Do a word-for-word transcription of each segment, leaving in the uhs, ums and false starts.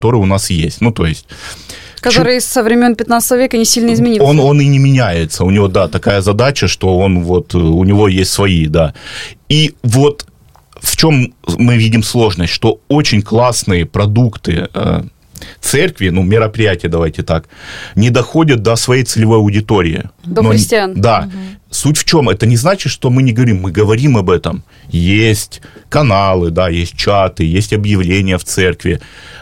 который у нас есть. Ну, то есть... Который Чу... со времен пятнадцатого века не сильно изменился. Он, он и не меняется. У него, да, такая задача, что он вот, у него есть свои, да. И вот в чем мы видим сложность, что очень классные продукты э, церкви, ну, мероприятия, давайте так, не доходят до своей целевой аудитории. До Но, христиан. Да. Угу. Суть в чем? Это не значит, что мы не говорим, мы говорим об этом. Есть каналы, да, есть чаты, есть объявления в церкви.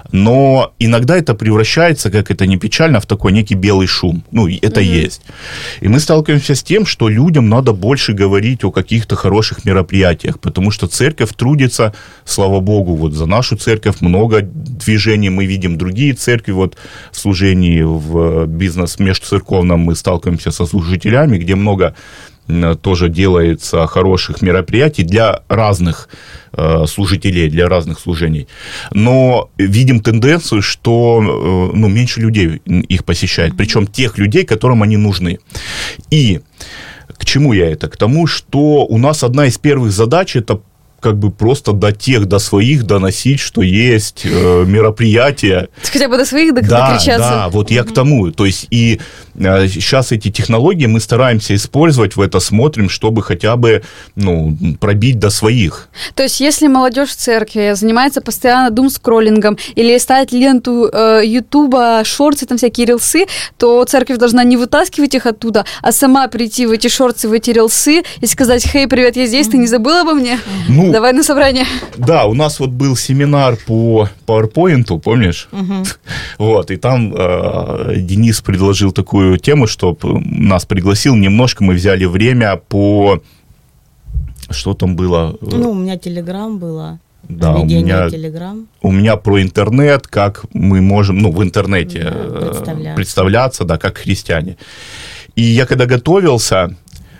Но иногда это превращается, как это ни печально, в такой некий белый шум. Ну, это mm-hmm. есть. И мы сталкиваемся с тем, что людям надо больше говорить о каких-то хороших мероприятиях, потому что церковь трудится, слава богу, вот за нашу церковь много движений, мы видим другие церкви, вот в служении, в бизнес межцерковном мы сталкиваемся со служителями, где много тоже делается хороших мероприятий для разных э, служителей, для разных служений. Но видим тенденцию, что э, ну, меньше людей их посещает, причем тех людей, которым они нужны. И к чему я это? К тому, что у нас одна из первых задач – это как бы просто до тех, до своих доносить, что есть э, мероприятия. Хотя бы до своих да, докричаться. Да, вот я к тому. То есть, и э, сейчас эти технологии мы стараемся использовать, в это смотрим, чтобы хотя бы, ну, пробить до своих. То есть, если молодежь в церкви занимается постоянно думскроллингом или листает ленту э, Ютуба, шорты, там всякие рилсы, то церковь должна не вытаскивать их оттуда, а сама прийти в эти шорты, в эти рилсы и сказать: «Хей, привет, я здесь, ты не забыл обо мне?» Ну, давай на собрание. Да, у нас вот был семинар по PowerPoint, помнишь? Угу. Вот, и там э, Денис предложил такую тему, чтобы нас пригласил немножко, мы взяли время по... Что там было? Ну, у меня Телеграм было. Да, у меня, Telegram. у меня про интернет, как мы можем, ну, в интернете да, представляться. представляться, да, как христиане. И я когда готовился,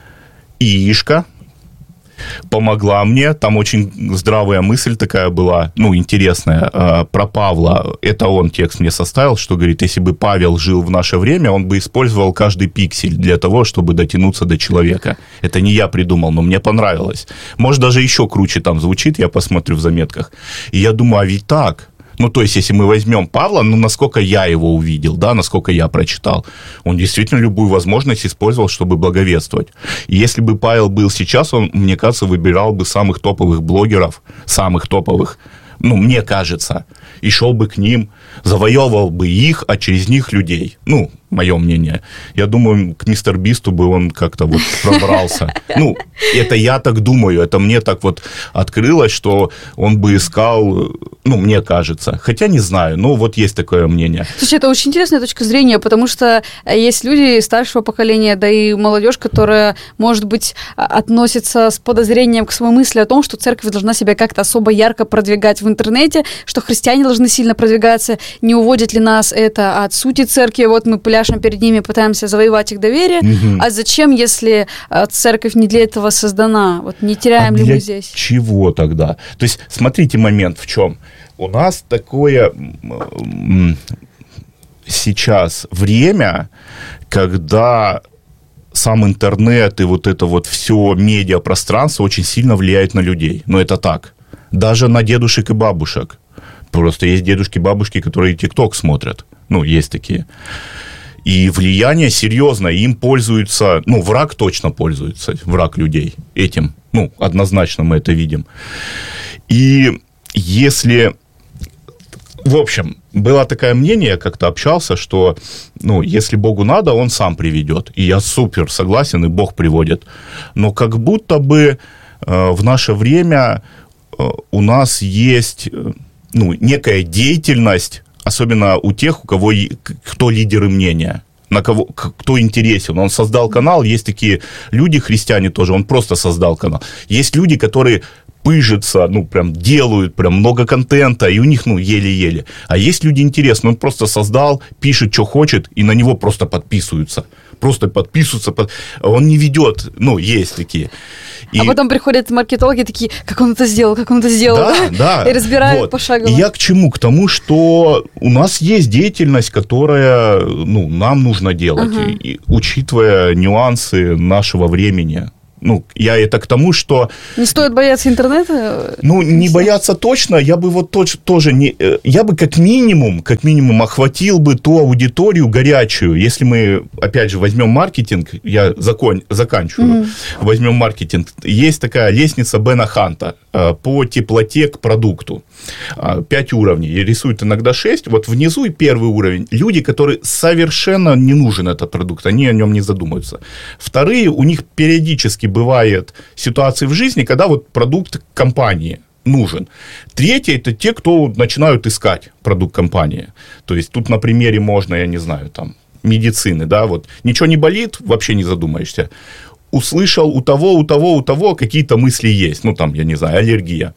Иишка помогла мне, там очень здравая мысль такая была, ну, интересная, э, про Павла. Это он текст мне составил, что говорит, если бы Павел жил в наше время, он бы использовал каждый пиксель для того, чтобы дотянуться до человека. Это не я придумал, но мне понравилось. Может, даже еще круче там звучит, я посмотрю в заметках. И я думаю, а ведь так... Ну, то есть, если мы возьмем Павла, ну, насколько я его увидел, да, насколько я прочитал, он действительно любую возможность использовал, чтобы благовествовать. И если бы Павел был сейчас, он, мне кажется, выбирал бы самых топовых блогеров, самых топовых, ну, мне кажется, и шел бы к ним, завоевывал бы их, а через них людей. Ну, мое мнение. Я думаю, к мистер Бисту бы он как-то вот пробрался. Ну, это я так думаю, это мне так вот открылось, что он бы искал, ну, мне кажется. Хотя не знаю, но вот есть такое мнение. Слушай, это очень интересная точка зрения, потому что есть люди старшего поколения, да и молодежь, которая, может быть, относится с подозрением к своей мысли о том, что церковь должна себя как-то особо ярко продвигать в интернете, что христиане должны сильно продвигаться, не уводит ли нас это от сути церкви, вот мы пляшем перед ними, пытаемся завоевать их доверие, угу. А зачем, если церковь не для этого создана? Вот не теряем а ли для мы здесь? Чего тогда? То есть, смотрите момент в чем. У нас такое сейчас время, когда сам интернет и вот это вот все медиапространство очень сильно влияет на людей. Но это так. Даже на дедушек и бабушек. Просто есть дедушки и бабушки, которые ТикТок смотрят. Ну, есть такие. И влияние серьезное. Им пользуется... Ну, враг точно пользуется. Враг людей этим. Ну, однозначно мы это видим. И если... В общем, было такое мнение, я как-то общался, что, ну, если Богу надо, Он сам приведет. И я супер согласен, и Бог приводит. Но как будто бы э, в наше время э, у нас есть... Э, ну, некая деятельность, особенно у тех, у кого, кто лидеры мнения, на кого, кто интересен. Он создал канал, есть такие люди, христиане тоже, он просто создал канал. Есть люди, которые пыжатся, ну, прям делают прям много контента, и у них, ну, еле-еле. А есть люди интересные, он просто создал, пишет, что хочет, и на него просто подписываются. Просто подписываются, под... он не ведет, ну, есть такие. И... А потом приходят маркетологи такие, как он это сделал, как он это сделал, да, да, и разбирают вот. пошагово. И я к чему? К тому, что у нас есть деятельность, которая, ну, нам нужно делать, ага. и, и, учитывая нюансы нашего времени. Ну, я это к тому, что... Не стоит бояться интернета? Ну, не бояться точно, я бы вот точ, тоже не... Я бы как минимум, как минимум охватил бы ту аудиторию горячую. Если мы, опять же, возьмем маркетинг, я закон, заканчиваю, mm-hmm. возьмем маркетинг. Есть такая лестница Бена Ханта по теплоте к продукту. Пять уровней. И рисуют иногда шесть. Вот внизу и первый уровень. Люди, которые совершенно не нужен этот продукт, они о нем не задумываются. Вторые, у них периодически бывает ситуации в жизни, когда вот продукт компании нужен. Третье, это те, кто начинают искать продукт компании. То есть тут на примере можно, я не знаю, там, медицины, да, вот ничего не болит, вообще не задумаешься. Услышал у того, у того, у того какие-то мысли есть. Ну, там, я не знаю, аллергия.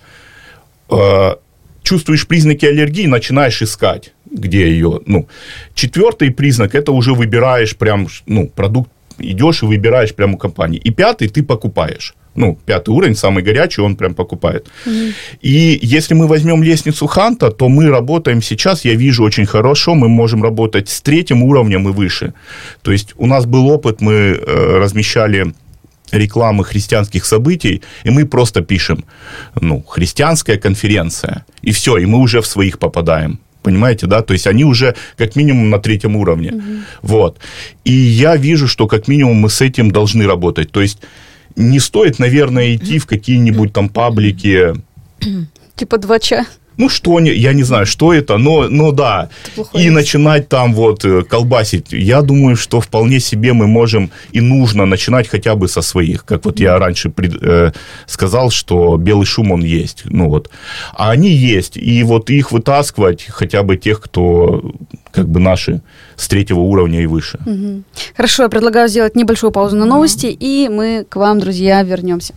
Чувствуешь признаки аллергии, начинаешь искать, где ее. Ну, четвертый признак, это уже выбираешь прям, ну, продукт, идешь и выбираешь прямо у компании. И пятый ты покупаешь. Ну, пятый уровень, самый горячий, он прям покупает. Mm-hmm. И если мы возьмем лестницу Ханта, то мы работаем сейчас, я вижу очень хорошо, мы можем работать с третьим уровнем и выше. То есть у нас был опыт, мы э, размещали рекламы христианских событий, и мы просто пишем, ну, христианская конференция, и все, и мы уже в своих попадаем. Понимаете, да? То есть они уже как минимум на третьем уровне. Mm-hmm. Вот. И я вижу, что как минимум мы с этим должны работать. То есть не стоит, наверное, идти в какие-нибудь там паблики. Типа два ча. Ну, что, я не знаю, что это, но, но да. И начинать там вот колбасить. Я думаю, что вполне себе мы можем и нужно начинать хотя бы со своих. Как вот я раньше пред, э, сказал, что белый шум, он есть. Ну вот. А они есть. И вот их вытаскивать, хотя бы тех, кто как бы наши с третьего уровня и выше. Угу. Хорошо, я предлагаю сделать небольшую паузу на новости, угу. и мы к вам, друзья, вернемся.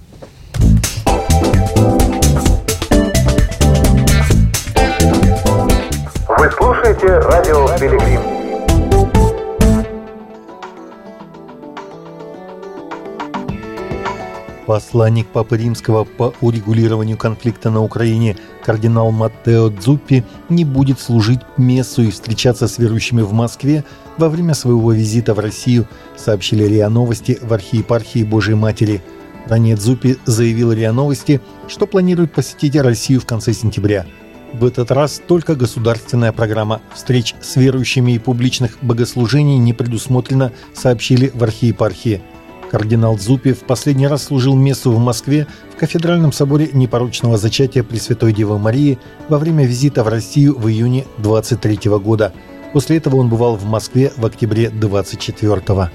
Вы слушаете радио «Пилигрим». Посланник Папы Римского по урегулированию конфликта на Украине кардинал Маттео Дзуппи не будет служить мессу и встречаться с верующими в Москве во время своего визита в Россию, сообщили РИА Новости в архиепархии Божией Матери. Ранее Дзуппи заявил РИА Новости, что планирует посетить Россию в конце сентября. В этот раз только государственная программа встреч с верующими и публичных богослужений не предусмотрена, сообщили в архиепархии. Кардинал Дзуппи в последний раз служил мессу в Москве в кафедральном соборе Непорочного зачатия Пресвятой Девы Марии во время визита в Россию в июне двадцать третьего года. После этого он бывал в Москве в октябре двадцать четвёртого.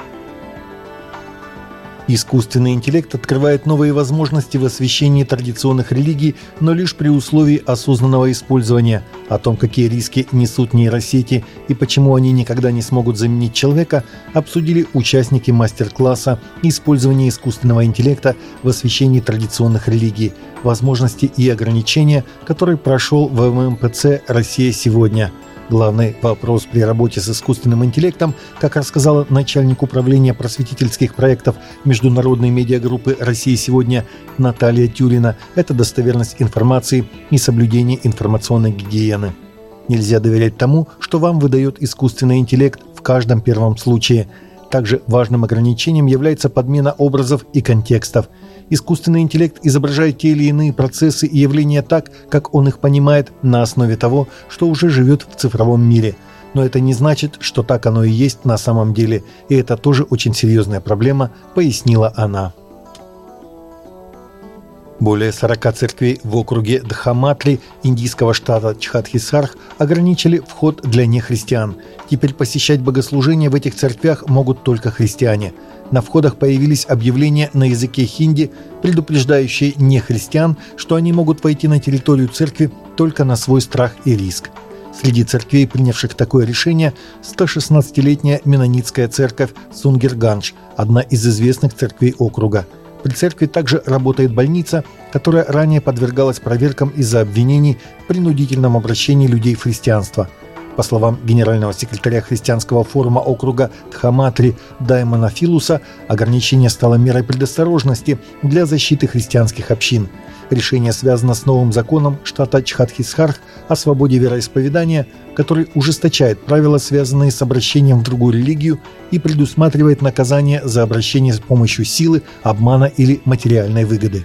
Искусственный интеллект открывает новые возможности в освещении традиционных религий, но лишь при условии осознанного использования. О том, какие риски несут нейросети и почему они никогда не смогут заменить человека, обсудили участники мастер-класса «Использование искусственного интеллекта в освещении традиционных религий. Возможности и ограничения», который прошел в эм эм пэ цэ «Россия сегодня». Главный вопрос при работе с искусственным интеллектом, как рассказала начальник управления просветительских проектов международной медиагруппы «Россия сегодня» Наталья Тюрина, это достоверность информации и соблюдение информационной гигиены. Нельзя доверять тому, что вам выдает искусственный интеллект в каждом первом случае. Также важным ограничением является подмена образов и контекстов. Искусственный интеллект изображает те или иные процессы и явления так, как он их понимает, на основе того, что уже живет в цифровом мире. Но это не значит, что так оно и есть на самом деле, и это тоже очень серьезная проблема, пояснила она. Более сорока церквей в округе Дхаматри индийского штата Чхатхисарх ограничили вход для нехристиан. Теперь посещать богослужения в этих церквях могут только христиане. На входах появились объявления на языке хинди, предупреждающие нехристиан, что они могут войти на территорию церкви только на свой страх и риск. Среди церквей, принявших такое решение, сто шестнадцатилетняя меннонитская церковь Сунгирганж, одна из известных церквей округа. При церкви также работает больница, которая ранее подвергалась проверкам из-за обвинений в принудительном обращении людей в христианство. По словам генерального секретаря христианского форума округа Дхаматри Даймона Филуса, ограничение стало мерой предосторожности для защиты христианских общин. Решение связано с новым законом штата Чхатхисхарх о свободе вероисповедания, который ужесточает правила, связанные с обращением в другую религию, и предусматривает наказание за обращение с помощью силы, обмана или материальной выгоды.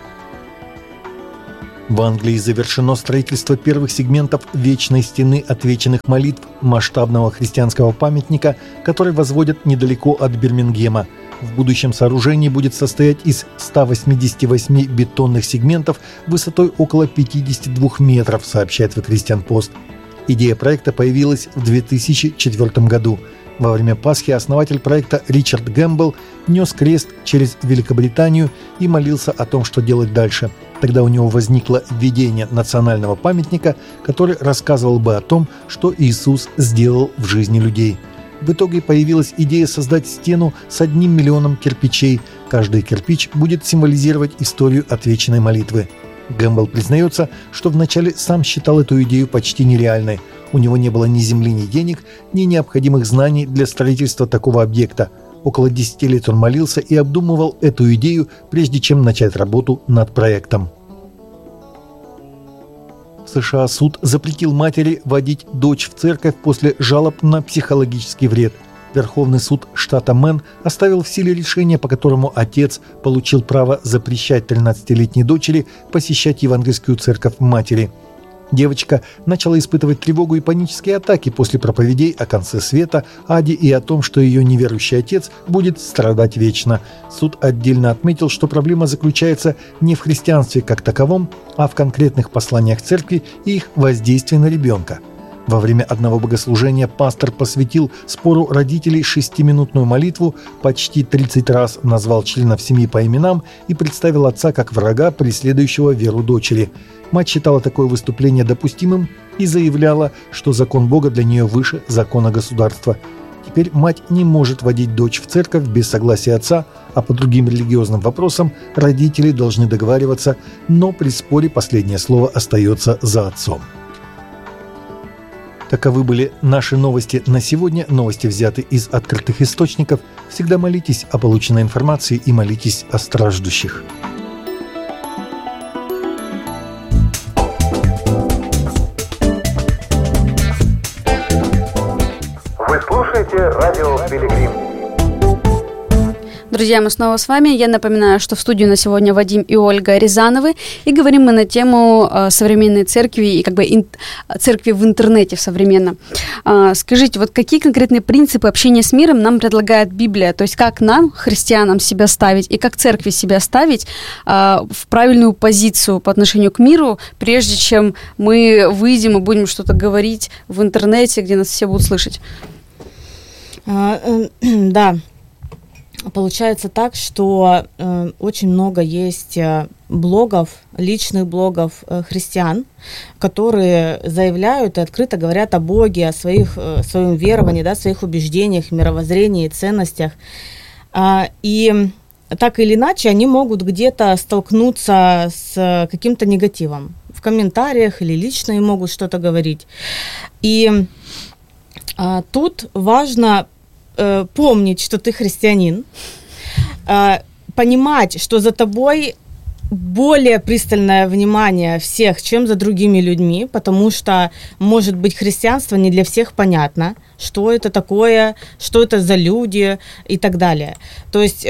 В Англии завершено строительство первых сегментов Вечной стены отвеченных молитв, масштабного христианского памятника, который возводят недалеко от Бирмингема. В будущем сооружение будет состоять из ста восьмидесяти восьми бетонных сегментов высотой около пятидесяти двух метров, сообщает The Christian Post. Идея проекта появилась в две тысячи четвёртом году. Во время Пасхи основатель проекта Ричард Гэмбл нес крест через Великобританию и молился о том, что делать дальше. Тогда у него возникло видение национального памятника, который рассказывал бы о том, что Иисус сделал в жизни людей. В итоге появилась идея создать стену с одним миллионом кирпичей. Каждый кирпич будет символизировать историю отвеченной молитвы. Гэмбл признается, что вначале сам считал эту идею почти нереальной. У него не было ни земли, ни денег, ни необходимых знаний для строительства такого объекта. Около десяти лет он молился и обдумывал эту идею, прежде чем начать работу над проектом. В США суд запретил матери водить дочь в церковь после жалоб на психологический вред. Верховный суд штата Мэн оставил в силе решение, по которому отец получил право запрещать тринадцатилетней дочери посещать евангельскую церковь матери. Девочка начала испытывать тревогу и панические атаки после проповедей о конце света, аде и о том, что ее неверующий отец будет страдать вечно. Суд отдельно отметил, что проблема заключается не в христианстве как таковом, а в конкретных посланиях церкви и их воздействии на ребенка. Во время одного богослужения пастор посвятил спору родителей шестиминутную молитву, почти тридцать раз назвал членов семьи по именам и представил отца как врага, преследующего веру дочери. Мать считала такое выступление допустимым и заявляла, что закон Бога для нее выше закона государства. Теперь мать не может водить дочь в церковь без согласия отца, а по другим религиозным вопросам родители должны договариваться, но при споре последнее слово остается за отцом. Таковы были наши новости на сегодня. Новости взяты из открытых источников. Всегда молитесь о полученной информации и молитесь о страждущих. Вы слушаете радио Пилигрим. Друзья, мы снова с вами. Я напоминаю, что в студии на сегодня Вадим и Ольга Рязановы. И говорим мы на тему э, современной церкви и как бы ин- церкви в интернете современно. Э, скажите, вот какие конкретные принципы общения с миром нам предлагает Библия? То есть как нам, христианам, себя ставить и как церкви себя ставить э, в правильную позицию по отношению к миру, прежде чем мы выйдем и будем что-то говорить в интернете, где нас все будут слышать? А, э, да. Получается так, что э, очень много есть э, блогов, личных блогов э, христиан, которые заявляют и открыто говорят о Боге, о своих, э, своем веровании, да, своих убеждениях, мировоззрении, ценностях. А, и так или иначе они могут где-то столкнуться с каким-то негативом. В комментариях или лично им могут что-то говорить. И а, тут важно помнить, что ты христианин, понимать, что за тобой более пристальное внимание всех, чем за другими людьми, потому что, может быть, христианство не для всех понятно, что это такое, что это за люди и так далее. То есть,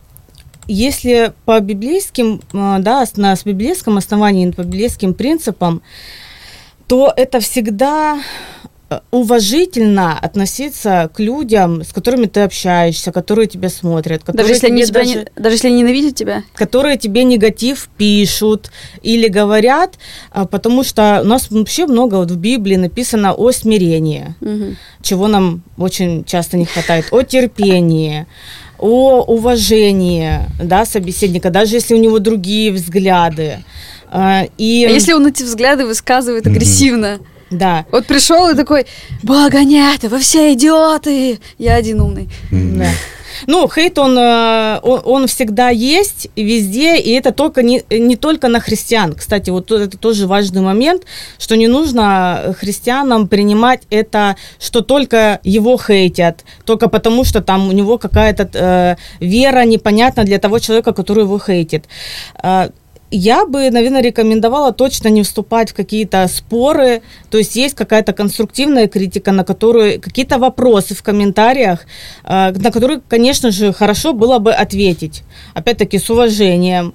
если по библейским, да, на с библейском основании, по библейским принципам, то это всегда уважительно относиться к людям, с которыми ты общаешься, которые тебя смотрят, которые даже если тебе они тебя даже, не, даже если они ненавидят тебя, которые тебе негатив пишут или говорят, потому что у нас вообще много вот в Библии написано о смирении, угу. чего нам очень часто не хватает, о терпении, о уважении, да, собеседника, даже если у него другие взгляды. И... А если он эти взгляды высказывает агрессивно? Да. Вот пришел и такой: Бога нет, вы все идиоты, я один умный. Mm-hmm. Да. Ну, хейт, он, он, он всегда есть везде, и это только не, не только на христиан. Кстати, вот это тоже важный момент, что не нужно христианам принимать это, что только его хейтят, только потому, что там у него какая-то э, вера непонятна для того человека, который его хейтит. Э, я бы, наверное, рекомендовала точно не вступать в какие-то споры, то есть есть какая-то конструктивная критика, на которую какие-то вопросы в комментариях, на которые, конечно же, хорошо было бы ответить, опять-таки с уважением,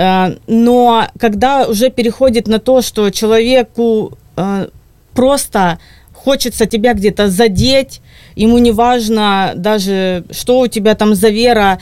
но когда уже переходит на то, что человеку просто хочется тебя где-то задеть, ему не важно даже, что у тебя там за вера,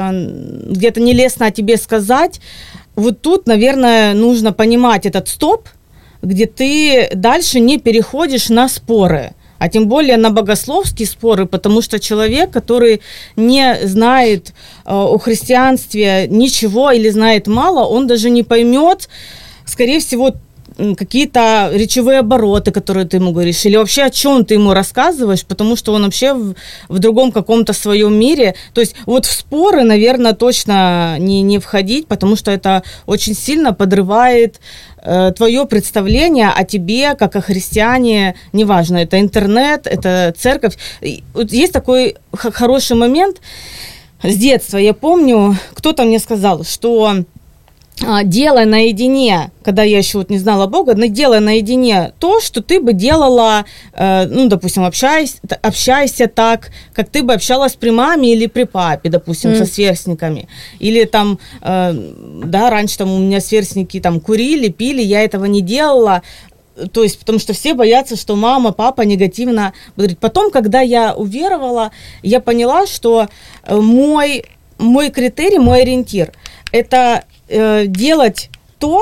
где-то нелестно о тебе сказать. Вот тут, наверное, нужно понимать этот стоп, где ты дальше не переходишь на споры, а тем более на богословские споры, потому что человек, который не знает о христианстве ничего или знает мало, он даже не поймет, скорее всего, какие-то речевые обороты, которые ты ему говоришь, или вообще о чем ты ему рассказываешь, потому что он вообще в, в другом каком-то своем мире. То есть вот в споры, наверное, точно не, не входить, потому что это очень сильно подрывает э, твое представление о тебе, как о христиане, неважно, это интернет, это церковь. И вот есть такой х- хороший момент с детства. Я помню, кто-то мне сказал, что делай наедине, когда я еще вот не знала Бога, но делай наедине то, что ты бы делала, э, ну, допустим, общаясь, общайся так, как ты бы общалась при маме или при папе, допустим, mm. со сверстниками. Или там, э, да, раньше там у меня сверстники там курили, пили, я этого не делала. То есть, потому что все боятся, что мама, папа негативно говорит. Потом, когда я уверовала, я поняла, что мой, мой критерий, мой ориентир – это делать то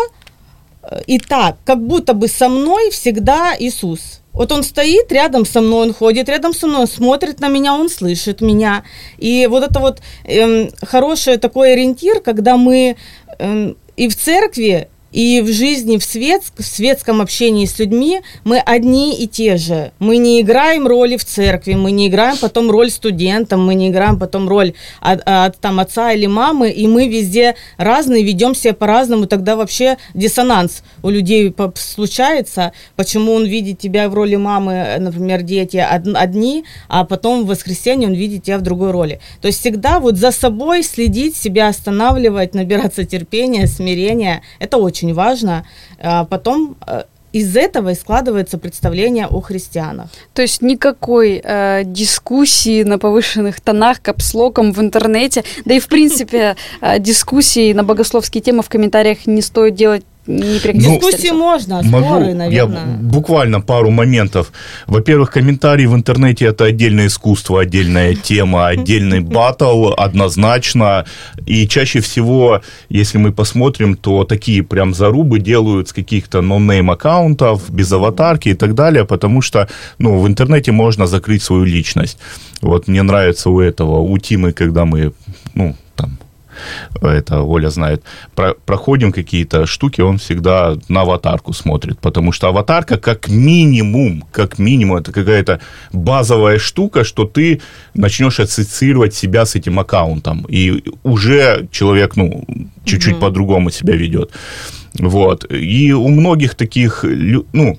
и так, как будто бы со мной всегда Иисус. Вот он стоит рядом со мной, он ходит рядом со мной, он смотрит на меня, он слышит меня. И вот это вот э, хороший такой ориентир, когда мы э, и в церкви, и в жизни, в, свет, в светском общении с людьми мы одни и те же. Мы не играем роли в церкви, мы не играем потом роль студентам, мы не играем потом роль от, от, там, отца или мамы, и мы везде разные, ведем себя по-разному, тогда вообще диссонанс у людей случается. Почему он видит тебя в роли мамы, например, дети одни, а потом в воскресенье он видит тебя в другой роли. То есть всегда вот за собой следить, себя останавливать, набираться терпения, смирения, это очень важно. А потом из этого и складывается представление о христианах. То есть никакой э, дискуссии на повышенных тонах, капслоком в интернете, да и в принципе э, дискуссии на богословские темы в комментариях не стоит делать. Не ну, дискуссии можно, споры, могу, наверное. Я буквально пару моментов. Во-первых, комментарии в интернете – это отдельное искусство, отдельная тема, отдельный баттл, однозначно. И чаще всего, если мы посмотрим, то такие прям зарубы делают с каких-то ноннейм аккаунтов, без аватарки и так далее, потому что ну, в интернете можно закрыть свою личность. Вот мне нравится у этого, у Тимы, когда мы, ну, там, это Оля знает, про, проходим какие-то штуки, он всегда на аватарку смотрит, потому что аватарка как минимум, как минимум, это какая-то базовая штука, что ты начнешь ассоциировать себя с этим аккаунтом, и уже человек, ну, чуть-чуть mm-hmm. по-другому себя ведет. Вот. И у многих таких, ну,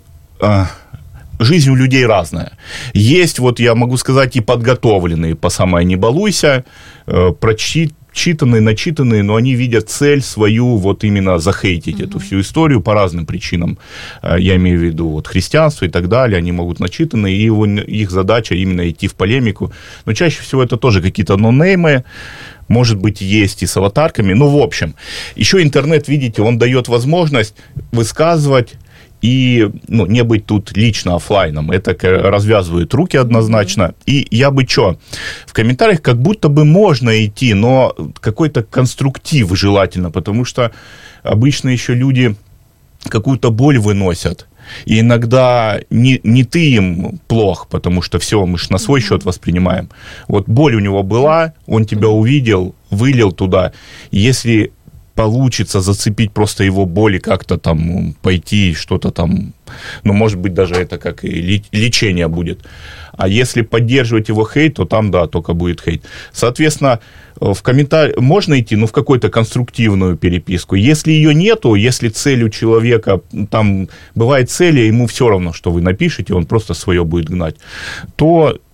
жизнь у людей разная. Есть, вот я могу сказать, и подготовленные по самой не балуйся, прочитать, читанные, начитанные, но они видят цель свою вот именно захейтить mm-hmm. эту всю историю по разным причинам. Я имею в виду вот христианство и так далее, они могут начитанные, и его, их задача именно идти в полемику. Но чаще всего это тоже какие-то нонеймы, может быть, есть и с аватарками. Ну, в общем, еще интернет, видите, он дает возможность высказывать и ну, не быть тут лично офлайном. Это развязывает руки однозначно. И я бы что? В комментариях как будто бы можно идти, но какой-то конструктив желательно, потому что обычно еще люди какую-то боль выносят. И иногда не, не ты им плох, потому что все, мы же на свой счет воспринимаем. Вот боль у него была, он тебя увидел, вылил туда. Если получится зацепить просто его боль и как-то там пойти, что-то там, ну, может быть, даже это как и лечение будет. А если поддерживать его хейт, то там, да, только будет хейт. Соответственно, в комментариях можно идти, ну, в какую-то конструктивную переписку. Если ее нету, если цель у человека, там, бывает цели, ему все равно, что вы напишете, он просто свое будет гнать, то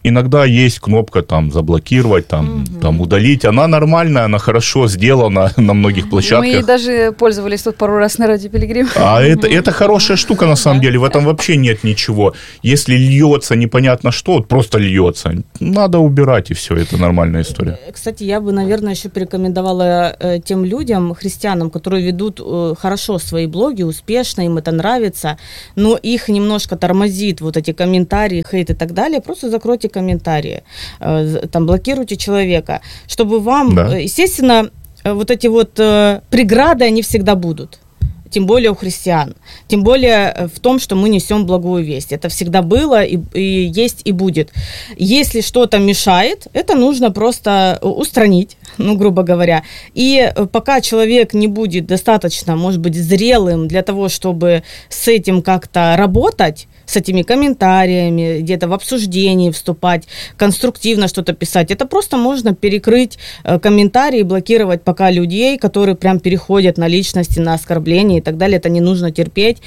иногда есть кнопка там заблокировать, там, угу. там удалить. Она нормальная, она хорошо сделана на многих площадках. Мы даже пользовались тут пару раз на Радио Пилигрим. А это, это хорошая штука на самом деле, в этом вообще нет ничего. Если льется непонятно что, вот просто льется, надо убирать, и все, это нормальная история. Кстати, я бы, наверное, еще порекомендовала э, тем людям, христианам, которые ведут э, хорошо свои блоги, успешно, им это нравится, но их немножко тормозит вот эти комментарии, хейт и так далее, просто закройте комментарии, э, там, блокируйте человека, чтобы вам, да. естественно, вот эти вот э, преграды, они всегда будут. Тем более у христиан, тем более в том, что мы несем благую весть. Это всегда было и, и есть и будет. Если что-то мешает, это нужно просто устранить, ну, грубо говоря. И пока человек не будет достаточно, может быть, зрелым для того, чтобы с этим как-то работать, с этими комментариями, где-то в обсуждении вступать, конструктивно что-то писать, это просто можно перекрыть комментарии, блокировать пока людей, которые прям переходят на личности, на оскорбления и так далее, это не нужно терпеть.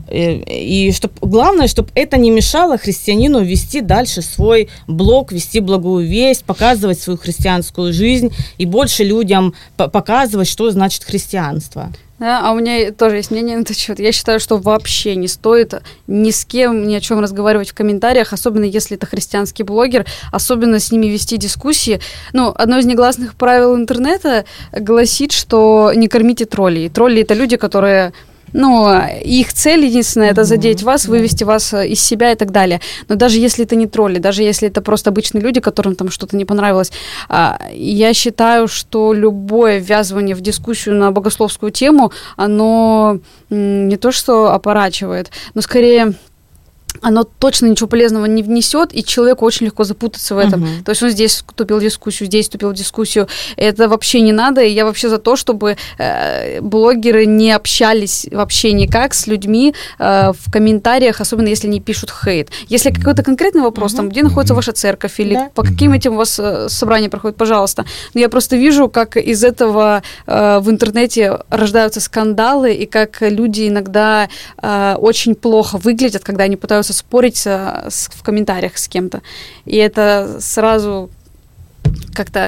И чтоб, главное, чтобы это не мешало христианину вести дальше свой блог, вести благую весть, показывать свою христианскую жизнь и больше людям показывать, что значит христианство. Да, а у меня тоже есть мнение на этот счет. Я считаю, что вообще не стоит ни с кем ни о чем разговаривать в комментариях, особенно если это христианский блогер, особенно с ними вести дискуссии. Ну, одно из негласных правил интернета гласит, что не кормите троллей. Тролли — это люди, которые... Ну, их цель единственная — это задеть вас, вывести вас из себя и так далее. Но даже если это не тролли, даже если это просто обычные люди, которым там что-то не понравилось, я считаю, что любое ввязывание в дискуссию на богословскую тему, оно не то что опорачивает, но скорее... оно точно ничего полезного не внесет, и человеку очень легко запутаться в этом. Uh-huh. То есть он здесь вступил в дискуссию, здесь вступил в дискуссию. Это вообще не надо, и я вообще за то, чтобы э, блогеры не общались вообще никак с людьми э, в комментариях, особенно если они пишут хейт. Если какой-то конкретный вопрос, uh-huh. там, где находится ваша церковь, или yeah. по каким этим у вас э, собрания проходят, пожалуйста. Но я просто вижу, как из этого э, в интернете рождаются скандалы, и как люди иногда э, очень плохо выглядят, когда они пытаются спорить с, в комментариях с кем-то. И это сразу как-то,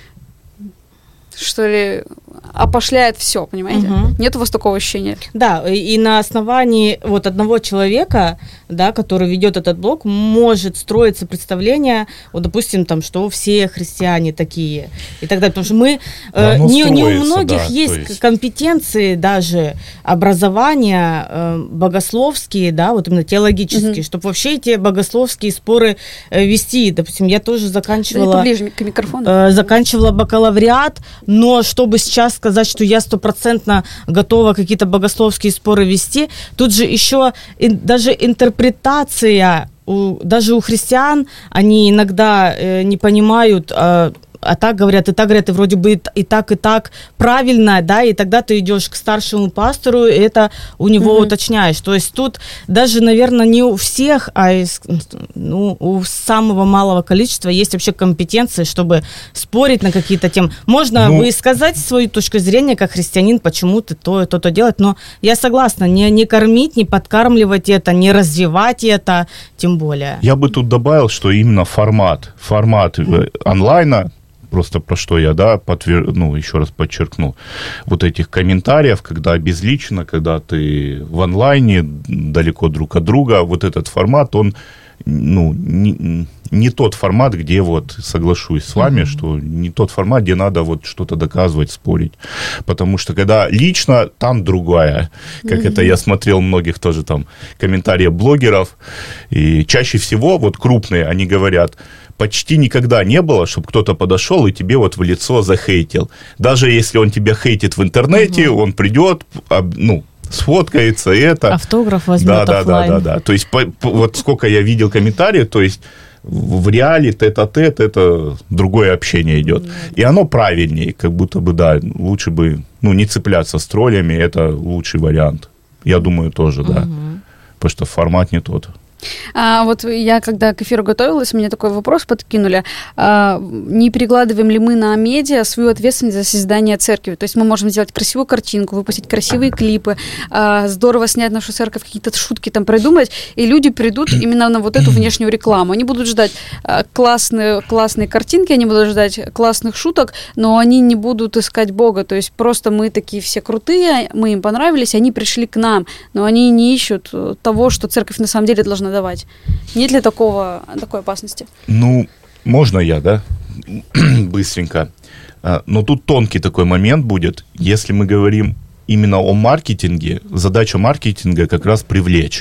что ли, опошляет все, понимаете? Угу. Нет у вас такого ощущения? Да, и на основании вот одного человека, да, который ведет этот блог, может строиться представление, вот, допустим, там, что все христиане такие и так далее. Потому что мы, да, э, не, не у многих да, есть, есть компетенции даже образования э, богословские, да, вот именно теологические, угу. чтобы вообще эти богословские споры э, вести. Допустим, я тоже заканчивала... Да, поближе к микрофону. Э, заканчивала бакалавриат, но чтобы сейчас сказать, что я стопроцентно готова какие-то богословские споры вести, тут же еще и, даже интерпретация, у, даже у христиан, они иногда э, не понимают, э, а так говорят, и так говорят, и вроде бы и, и так, и так правильно, да, и тогда ты идешь к старшему пастору, и это у него mm-hmm. уточняешь. То есть тут даже, наверное, не у всех, а из, ну, у самого малого количества есть вообще компетенции, чтобы спорить на какие-то темы. Можно ну, высказать свою точку зрения как христианин, почему ты то и то-то делать, но я согласна, не, не кормить, не подкармливать это, не развивать это, тем более. Я бы тут добавил, что именно формат, формат mm-hmm. онлайна, просто про что я, да, подтвер... ну, еще раз подчеркну, вот этих комментариев, когда безлично, когда ты в онлайне, далеко друг от друга, вот этот формат, он, ну, не, не тот формат, где вот, соглашусь с вами, mm-hmm. что не тот формат, где надо вот что-то доказывать, спорить. Потому что когда лично, там другая. Как mm-hmm. это я смотрел многих тоже там комментариев блогеров, и чаще всего вот крупные, они говорят, почти никогда не было, чтобы кто-то подошел и тебе вот в лицо захейтил. Даже если он тебя хейтит в интернете, угу. он придет, ну, сфоткается, и это... Автограф возьмет да, да, оффлайн. Да, да, да. То есть, по, по, вот сколько я видел комментариев, то есть, в реале тет-а-тет это другое общение идет. Mm. И оно правильнее, как будто бы, да, лучше бы, ну, не цепляться с троллями, это лучший вариант. Я думаю, тоже, да. Mm-hmm. Потому что формат не тот. А, вот я, когда к эфиру готовилась, мне такой вопрос подкинули. А, не перекладываем ли мы на медиа свою ответственность за создание церкви? То есть мы можем сделать красивую картинку, выпустить красивые клипы, а, здорово снять нашу церковь, какие-то шутки там придумать, и люди придут именно на вот эту внешнюю рекламу. Они будут ждать а, классные, классные картинки, они будут ждать классных шуток, но они не будут искать Бога. То есть просто мы такие все крутые, мы им понравились, они пришли к нам, но они не ищут того, что церковь на самом деле должна давать. Нет ли такого, такой опасности? Ну, можно я, да? Быстренько. Но тут тонкий такой момент будет. Если мы говорим именно о маркетинге, задача маркетинга как раз привлечь.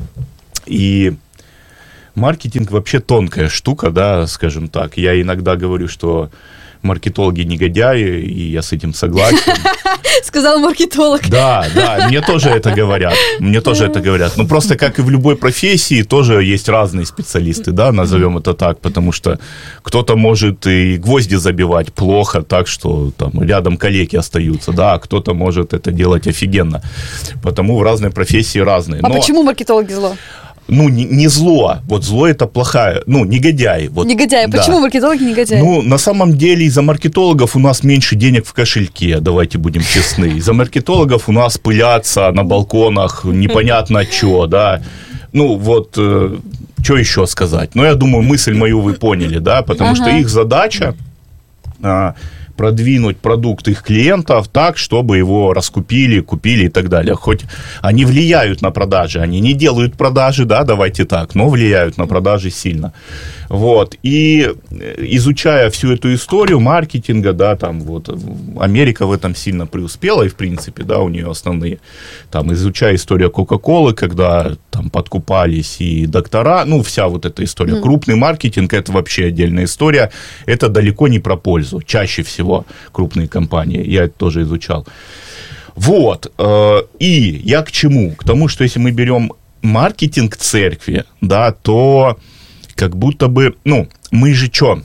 И маркетинг вообще тонкая штука, да, скажем так. Я иногда говорю, что маркетологи негодяи, и я с этим согласен. Сказал маркетолог. Да, да, мне тоже это говорят. Мне тоже это говорят. Ну, просто как и в любой профессии, тоже есть разные специалисты, да, назовем это так, потому что кто-то может и гвозди забивать плохо, так что там рядом калеки остаются, да, а кто-то может это делать офигенно. Потому в разной профессии разные. А Но... почему маркетологи зло? Ну, не, не зло. Вот зло это плохая, ну, негодяй. Вот, негодяй. Да. Почему маркетологи негодяи? Ну, на самом деле, из-за маркетологов у нас меньше денег в кошельке, давайте будем честны. Из-за маркетологов у нас пылятся на балконах непонятно что, да. Ну, вот, э, что еще сказать? Ну, я думаю, мысль мою вы поняли, да, потому ага. что их задача... А, продвинуть продукт их клиентов так, чтобы его раскупили, купили и так далее. Хоть они влияют на продажи, они не делают продажи, да, давайте так, но влияют на продажи сильно. Вот. И изучая всю эту историю маркетинга, да, там вот Америка в этом сильно преуспела, и в принципе, да, у нее основные, там, изучая историю Кока-Колы, когда там подкупались и доктора, ну, вся вот эта история. Mm. Крупный маркетинг – это вообще отдельная история, это далеко не про пользу, чаще всего крупные компании, я это тоже изучал. Вот, и я к чему? К тому, что если мы берем маркетинг церкви, да, то как будто бы, ну, мы же что,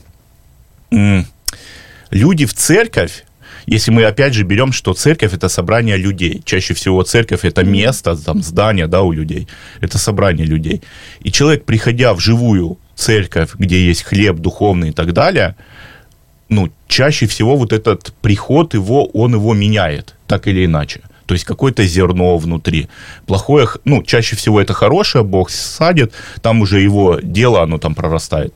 люди в церковь, если мы опять же берем, что церковь – это собрание людей, чаще всего церковь – это место, там, здание, да, у людей, это собрание людей, и человек, приходя в живую церковь, где есть хлеб духовный и так далее, ну, чаще всего вот этот приход его, он его меняет, так или иначе. То есть какое-то зерно внутри. Плохое, ну, чаще всего это хорошее, Бог садит, там уже его дело, оно там прорастает.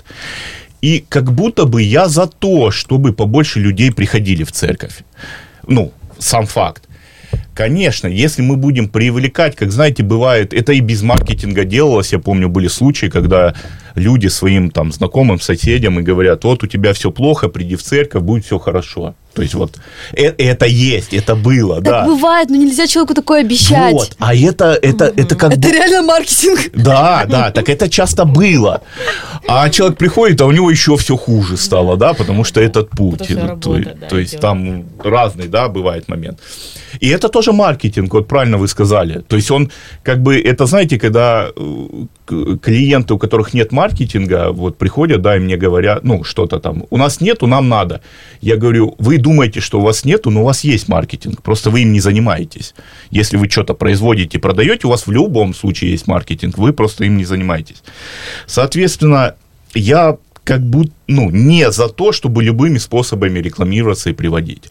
И как будто бы я за то, чтобы побольше людей приходили в церковь. Ну, сам факт. Конечно, если мы будем привлекать, как, знаете, бывает, это и без маркетинга делалось, я помню, были случаи, когда люди своим там знакомым, соседям и говорят, вот у тебя все плохо, приди в церковь, будет все хорошо. То есть вот это, это есть, это было, так да. Так бывает, но нельзя человеку такое обещать. Вот, а это, это, mm-hmm. это как Это бы... реально маркетинг. Да, да, так это часто было. А человек приходит, а у него еще все хуже стало, да, потому что этот путь. Это то, работа, да, то есть идет. там разный, да, бывает момент. И это тоже маркетинг, вот правильно вы сказали. То есть он, как бы, это, знаете, когда клиенты, у которых нет маркетинга, вот приходят, да, и мне говорят, ну, что-то там, у нас нету, нам надо. Я говорю, вы думаете, что у вас нету, но у вас есть маркетинг, просто вы им не занимаетесь. Если вы что-то производите, продаете, у вас в любом случае есть маркетинг, вы просто им не занимаетесь. Соответственно, я как будто, ну, не за то, чтобы любыми способами рекламироваться и приводить.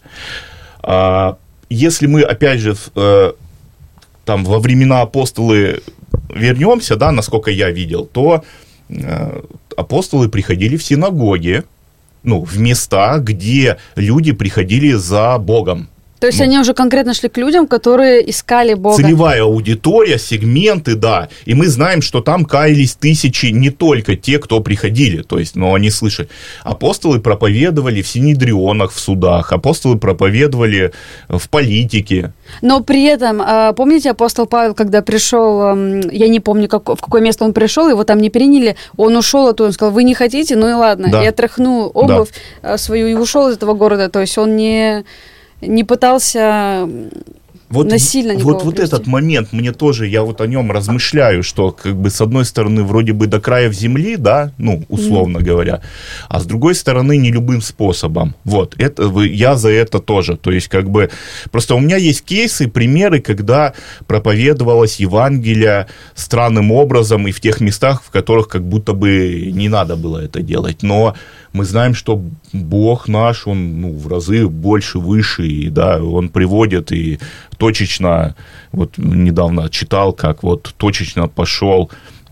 А, если мы, опять же, э, там, во времена апостолы вернемся, да, насколько я видел, то э, апостолы приходили в синагоги, ну, в места, где люди приходили за Богом. То есть ну, они уже конкретно шли к людям, которые искали Бога. Целевая аудитория, сегменты, да. И мы знаем, что там каялись тысячи, не только те, кто приходили. То есть, ну, они слышали. Апостолы проповедовали в синедрионах, в судах. Апостолы проповедовали в политике. Но при этом, помните, апостол Павел, когда пришел, я не помню, как, в какое место он пришел, его там не приняли, он ушел оттуда, он сказал, вы не хотите, ну и ладно. Да. И отряхнул обувь да. свою и ушел из этого города. То есть он не... не пытался Вот, насильно никого вот, вот привести. этот момент, мне тоже, я вот о нем размышляю, что как бы с одной стороны вроде бы до краев земли, да, ну, условно mm. говоря, а с другой стороны не любым способом. Вот, это, я за это тоже. То есть как бы, просто у меня есть кейсы, примеры, когда проповедовалось Евангелие странным образом и в тех местах, в которых как будто бы не надо было это делать. Но мы знаем, что Бог наш, Он ну, в разы больше, выше, и да, Он приводит и точечно, вот недавно читал, как вот точечно пошел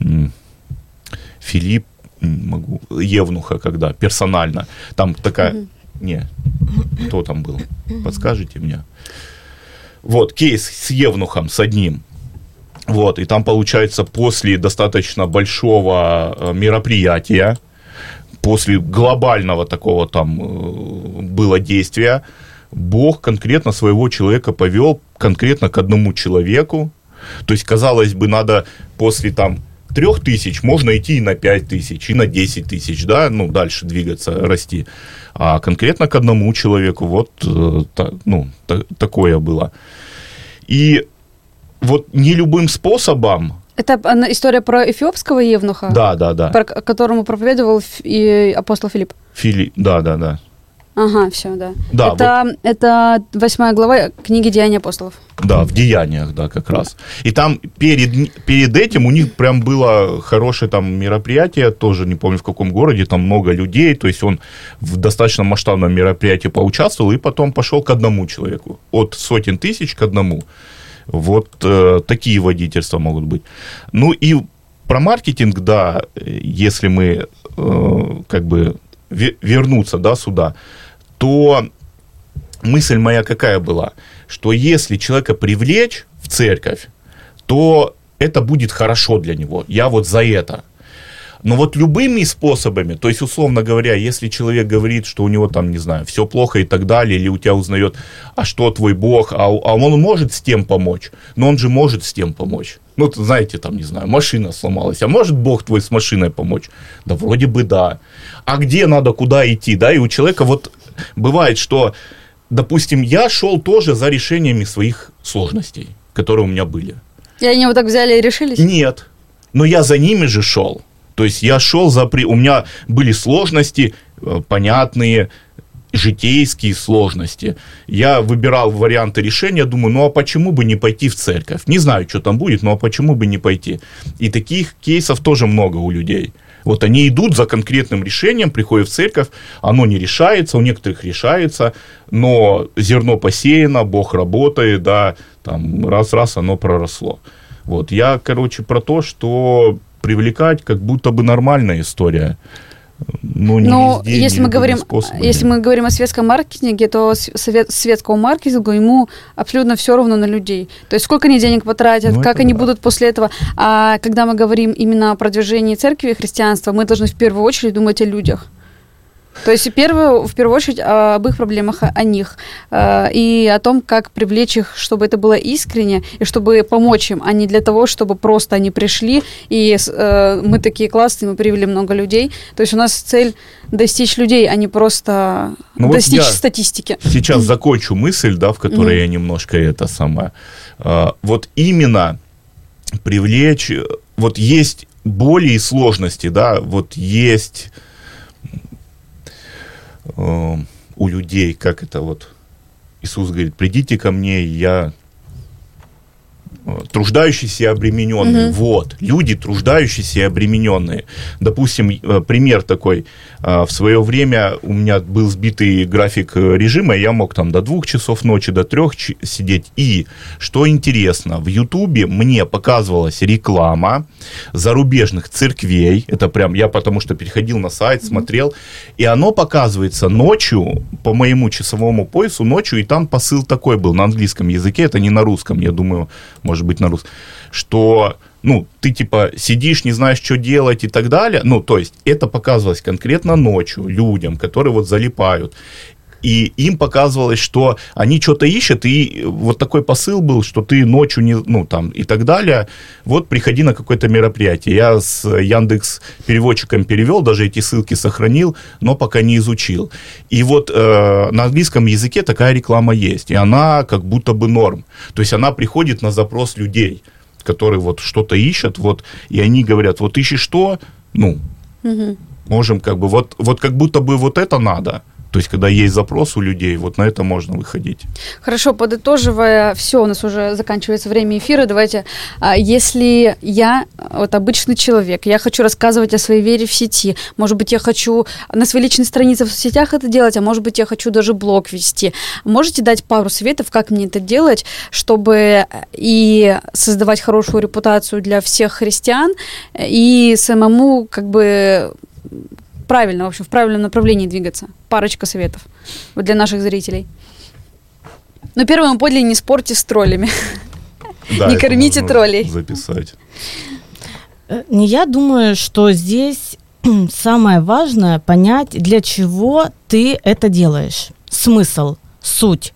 Филипп, могу, Евнуха, когда персонально, там такая, mm-hmm. не, кто там был, подскажите мне. Вот, кейс с Евнухом, с одним. Вот, и там, получается, после достаточно большого мероприятия, после глобального такого там было действия, Бог конкретно своего человека повел конкретно к одному человеку. То есть, казалось бы, надо после там трех тысяч, можно идти и на пять тысяч, и на десять тысяч, да, ну, дальше двигаться, расти. А конкретно к одному человеку вот ну, такое было. И вот не любым способом. Это история про эфиопского евнуха? Да, да, да. Про которому проповедовал и апостол Филипп? Филипп, да, да, да. Ага, все, да. да это, вот. Это восьмая глава книги «Деяния апостолов». Да, в Деяниях, да, как раз. И там перед, перед этим у них прям было хорошее там мероприятие, тоже не помню в каком городе, там много людей, то есть он в достаточно масштабном мероприятии поучаствовал и потом пошел к одному человеку, от сотен тысяч к одному. Вот э, такие водительства могут быть. Ну и про маркетинг, да, если мы э, как бы ве- вернуться, да, сюда, то мысль моя какая была, что если человека привлечь в церковь, то это будет хорошо для него. Я вот за это. Но вот любыми способами, то есть, условно говоря, если человек говорит, что у него там, не знаю, все плохо и так далее, или у тебя узнает, а что твой Бог, а, а он может с тем помочь, но он же может с тем помочь. Ну, знаете, там, не знаю, машина сломалась, а может Бог твой с машиной помочь? Да вроде бы да. А где надо, куда идти, да? И у человека вот бывает, что, допустим, я шел тоже за решениями своих сложностей, которые у меня были. И они вот так взяли и решились? Нет, но я за ними же шел. То есть я шел за... У меня были сложности, понятные, житейские сложности. Я выбирал варианты решения, думаю, ну а почему бы не пойти в церковь? Не знаю, что там будет, но а почему бы не пойти? И таких кейсов тоже много у людей. Вот они идут за конкретным решением, приходят в церковь, оно не решается, у некоторых решается, но зерно посеяно, Бог работает, да, там раз-раз оно проросло. Вот, я, короче, про то, что привлекать как будто бы нормальная история. Но не Но везде, если не мы говорим, способами. если мы говорим о светском маркетинге, то свет, светскому маркетингу ему абсолютно все равно на людей. То есть сколько они денег потратят, ну, как они да. будут после этого. А когда мы говорим именно о продвижении церкви и христианства, мы должны в первую очередь думать о людях. То есть в первую, в первую очередь об их проблемах, о них, и о том, как привлечь их, чтобы это было искренне, и чтобы помочь им, а не для того, чтобы просто они пришли, и мы такие классные, мы привели много людей. То есть у нас цель достичь людей, а не просто ну достичь вот статистики. Сейчас закончу мысль, да, в которой mm-hmm. я немножко это самое. Вот именно привлечь, вот есть боли и сложности, да, вот есть... у людей, как это вот Иисус говорит, придите ко мне, я труждающиеся и обремененные. Mm-hmm. Вот, люди труждающиеся и обремененные. Допустим, пример такой. В свое время у меня был сбитый график режима, я мог там до двух часов ночи, до трех ч- сидеть. И, что интересно, в Ютубе мне показывалась реклама зарубежных церквей. Это прям я потому что переходил на сайт, смотрел. И оно показывается ночью, по моему часовому поясу, ночью, и там посыл такой был на английском языке, это не на русском, я думаю, может быть, на русском, что, ну, ты, типа, сидишь, не знаешь, что делать и так далее. Ну, то есть, это показывалось конкретно ночью людям, которые вот залипают. И им показывалось, что они что-то ищут, и вот такой посыл был, что ты ночью не, ну, там, и так далее, вот приходи на какое-то мероприятие. Я с Яндекс.Переводчиком перевел, даже эти ссылки сохранил, но пока не изучил. И вот э, на английском языке такая реклама есть, и она как будто бы норм. То есть она приходит на запрос людей, которые вот что-то ищут, вот, и они говорят, вот ищешь что, ну, угу. можем как бы, вот, вот как будто бы вот это надо. То есть, когда есть запрос у людей, вот на это можно выходить. Хорошо, подытоживая, все, у нас уже заканчивается время эфира, давайте, если я вот обычный человек, я хочу рассказывать о своей вере в сети, может быть, я хочу на своей личной странице в соцсетях это делать, а может быть, я хочу даже блог вести. Можете дать пару советов, как мне это делать, чтобы и создавать хорошую репутацию для всех христиан, и самому как бы... правильно, в общем, в правильном направлении двигаться. Парочка советов вот для наших зрителей. Ну, первое, мы поняли, не спорьте с троллями. Да, не кормите троллей. Записать. Я думаю, что здесь самое важное понять, для чего ты это делаешь. Смысл, суть.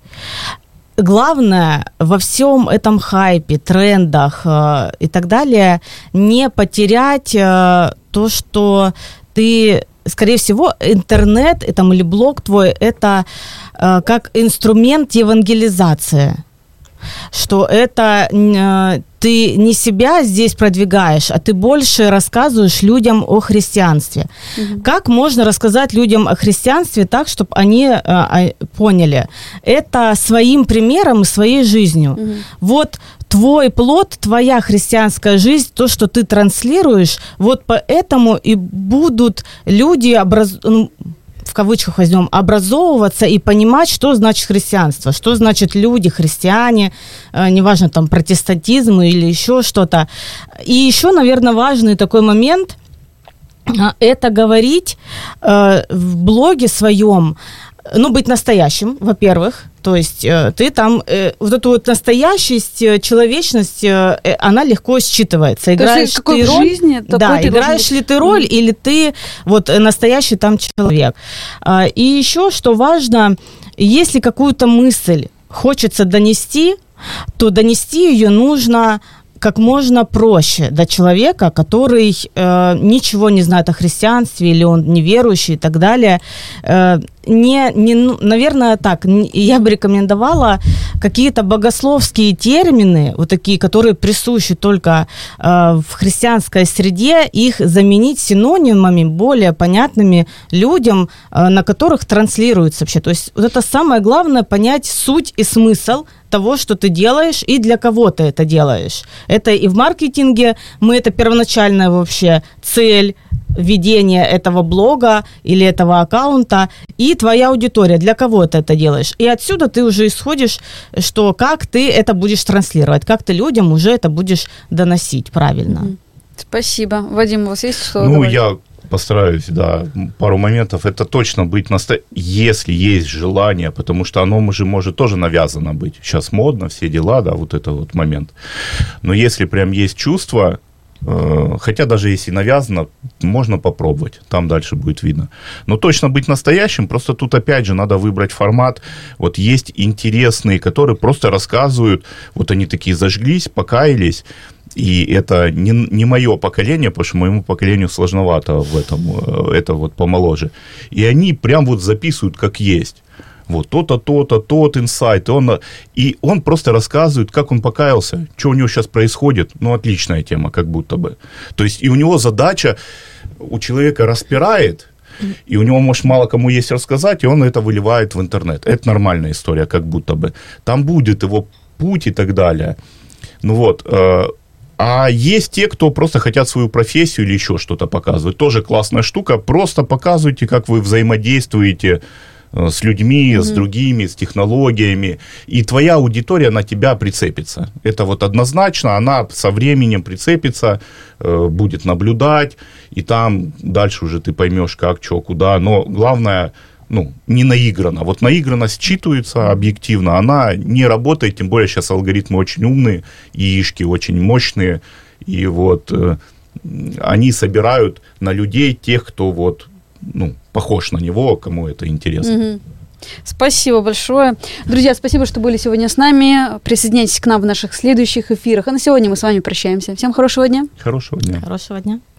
Главное во всем этом хайпе, трендах э, и так далее не потерять э, то, что ты... Скорее всего, интернет там, или блог твой – это э, как инструмент евангелизации, что это э, ты не себя здесь продвигаешь, а ты больше рассказываешь людям о христианстве. Mm-hmm. Как можно рассказать людям о христианстве так, чтобы они э, поняли? Это своим примером и своей жизнью. Mm-hmm. Вот твой плод, твоя христианская жизнь, то, что ты транслируешь, вот поэтому и будут люди, образ... ну, в кавычках возьмем, образовываться и понимать, что значит христианство, что значит люди, христиане, э, неважно, там, протестантизм или еще что-то. И еще, наверное, важный такой момент э, – это говорить э, в блоге своем, ну, быть настоящим, во-первых, то есть э, ты там, э, вот эту вот настоящесть, э, человечность, э, она легко считывается. Играешь то есть, ты роль, жизни, да, играешь ли ты роль, mm-hmm. или ты вот настоящий там человек. А, и еще, что важно, если какую-то мысль хочется донести, то донести ее нужно как можно проще до человека, который э, ничего не знает о христианстве, или он неверующий и так далее. Э, не, не, наверное, так, я бы рекомендовала какие-то богословские термины, вот такие, которые присущи только э, в христианской среде, их заменить синонимами, более понятными людям, э, на которых транслируется вообще. То есть вот это самое главное, понять суть и смысл того, что ты делаешь, и для кого ты это делаешь. Это и в маркетинге, мы это первоначальная вообще цель ведения этого блога или этого аккаунта, и твоя аудитория, для кого ты это делаешь. И отсюда ты уже исходишь, что как ты это будешь транслировать, как ты людям уже это будешь доносить правильно. Спасибо. Вадим, у вас есть что Ну, добавить? я постараюсь, да, пару моментов. Это точно быть настоящим, если есть желание, потому что оно же может тоже навязано быть. Сейчас модно, все дела, да, вот это вот момент. Но если прям есть чувство, э, хотя даже если навязано, можно попробовать, там дальше будет видно. Но точно быть настоящим, просто тут опять же надо выбрать формат. Вот есть интересные, которые просто рассказывают, вот они такие зажглись, покаялись. И это не, не мое поколение, потому что моему поколению сложновато в этом, это вот помоложе. И они прям вот записывают как есть. Вот то-то, то-то, тот инсайт. Он, и он просто рассказывает, как он покаялся, что у него сейчас происходит. Ну, отличная тема, как будто бы. То есть, и у него задача, у человека распирает, и у него, может, мало кому есть рассказать, и он это выливает в интернет. Это нормальная история, как будто бы. Там будет его путь и так далее. Ну вот, а есть те, кто просто хотят свою профессию или еще что-то показывать. Тоже классная штука. Просто показывайте, как вы взаимодействуете с людьми, mm-hmm. с другими, с технологиями. И твоя аудитория на тебя прицепится. Это вот однозначно. Она со временем прицепится, будет наблюдать. И там дальше уже ты поймешь, как, что, куда. Но главное... Ну, не наигранно. Вот наигранность считывается объективно, она не работает, тем более сейчас алгоритмы очень умные, яички очень мощные, и вот э, они собирают на людей тех, кто вот, ну, похож на него, кому это интересно. Угу. Спасибо большое. Друзья, спасибо, что были сегодня с нами. Присоединяйтесь к нам в наших следующих эфирах. А на сегодня мы с вами прощаемся. Всем хорошего дня. Хорошего дня. Хорошего дня.